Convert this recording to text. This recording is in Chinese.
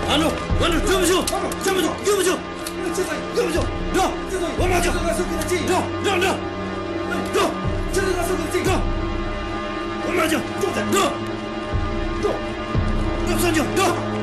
按住，按住，这么久，这么久，这么久，这么久，让，我马上，让，让，我马上，让，让，三九，让。